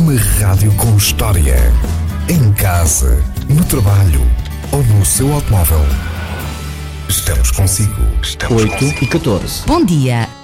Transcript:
Uma rádio com história. Em casa, no trabalho ou no seu automóvel. Estamos consigo. 8 e 14. Bom dia.